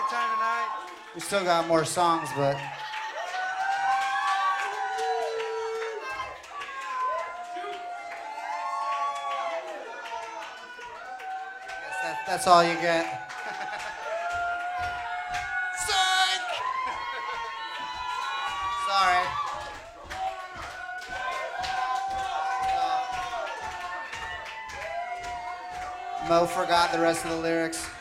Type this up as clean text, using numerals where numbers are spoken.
time tonight. We still got more songs, but that's all you get. Psych! Sorry. Mo forgot the rest of the lyrics.